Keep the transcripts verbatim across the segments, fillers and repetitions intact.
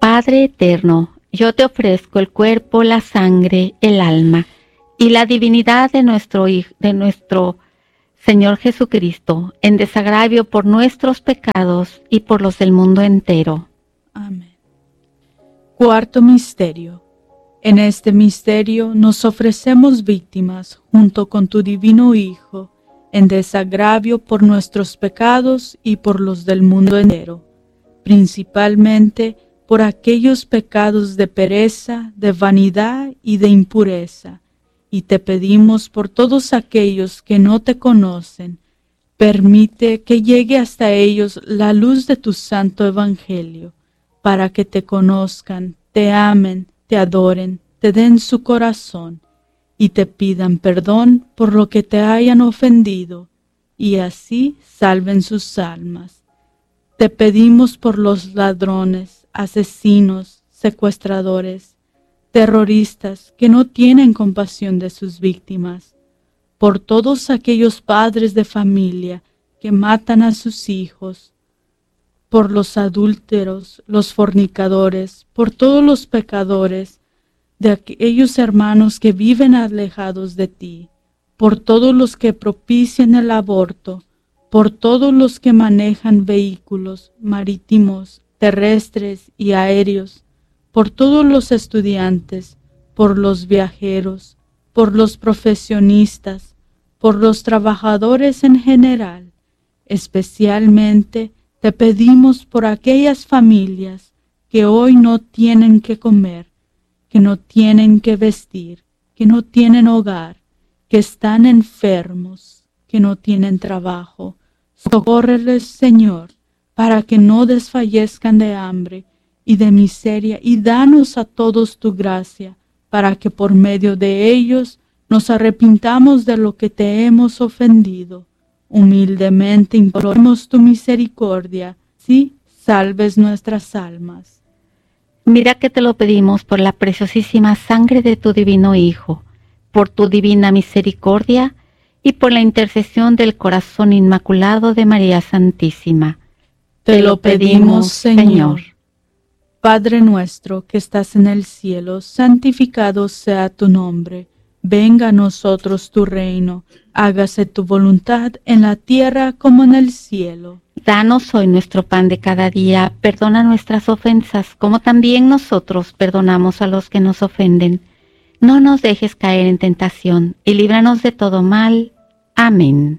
Padre eterno, yo te ofrezco el cuerpo, la sangre, el alma y la divinidad de nuestro, de nuestro Señor Jesucristo, en desagravio por nuestros pecados y por los del mundo entero. Amén. Cuarto misterio. En este misterio nos ofrecemos víctimas junto con tu divino Hijo, en desagravio por nuestros pecados y por los del mundo entero, principalmente por aquellos pecados de pereza, de vanidad y de impureza, y te pedimos por todos aquellos que no te conocen, permite que llegue hasta ellos la luz de tu santo evangelio, para que te conozcan, te amen, te adoren, te den su corazón y te pidan perdón por lo que te hayan ofendido, y así salven sus almas. Te pedimos por los ladrones, asesinos, secuestradores, terroristas que no tienen compasión de sus víctimas, por todos aquellos padres de familia que matan a sus hijos, por los adúlteros, los fornicadores, por todos los pecadores, de aquellos hermanos que viven alejados de ti, por todos los que propician el aborto, por todos los que manejan vehículos marítimos, terrestres y aéreos, por todos los estudiantes, por los viajeros, por los profesionistas, por los trabajadores en general. Especialmente te pedimos por aquellas familias que hoy no tienen que comer, que no tienen que vestir, que no tienen hogar, que están enfermos, que no tienen trabajo. Socórreles, Señor, para que no desfallezcan de hambre y de miseria, y danos a todos tu gracia, para que por medio de ellos nos arrepintamos de lo que te hemos ofendido. Humildemente imploramos tu misericordia, sí, salves nuestras almas. Mira que te lo pedimos por la preciosísima sangre de tu divino Hijo, por tu divina misericordia y por la intercesión del corazón inmaculado de María Santísima. Te lo pedimos, Señor. Padre nuestro que estás en el cielo, santificado sea tu nombre. Venga a nosotros tu reino, hágase tu voluntad en la tierra como en el cielo. Danos hoy nuestro pan de cada día, perdona nuestras ofensas, como también nosotros perdonamos a los que nos ofenden. No nos dejes caer en tentación, y líbranos de todo mal. Amén.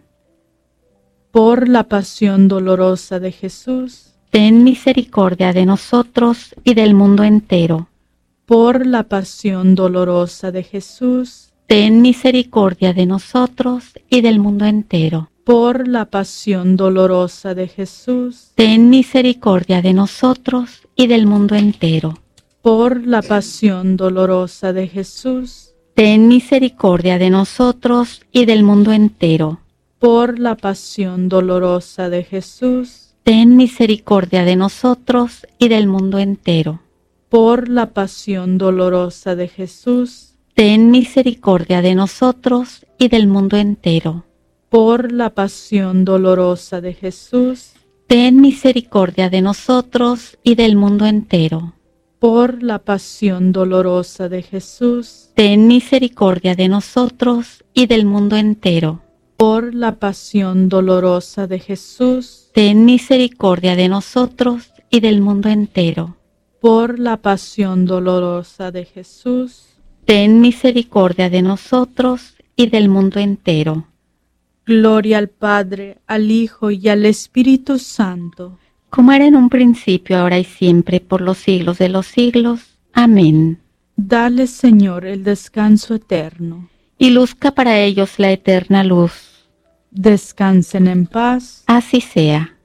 Por la pasión dolorosa de Jesús, ten misericordia de nosotros y del mundo entero. Por la pasión dolorosa de Jesús, ten misericordia de nosotros y del mundo entero. Por la pasión dolorosa de Jesús, ten misericordia de nosotros y del mundo entero. Por la pasión dolorosa de Jesús, ten misericordia de nosotros y del mundo entero. Por la pasión dolorosa de Jesús, ten misericordia de nosotros y del mundo entero. Por la pasión dolorosa de Jesús, ten misericordia de nosotros y del mundo entero. Por la pasión dolorosa de Jesús, ten misericordia de nosotros y del mundo entero. Por la pasión dolorosa de Jesús, ten misericordia de nosotros y del mundo entero. Por la pasión dolorosa de Jesús, ten misericordia de nosotros y del mundo entero. Por la pasión dolorosa de Jesús, ten misericordia de nosotros y del mundo entero. Gloria al Padre, al Hijo y al Espíritu Santo, como era en un principio, ahora y siempre, por los siglos de los siglos. Amén. Dale, Señor, el descanso eterno, y luzca para ellos la eterna luz. Descansen en paz. Así sea.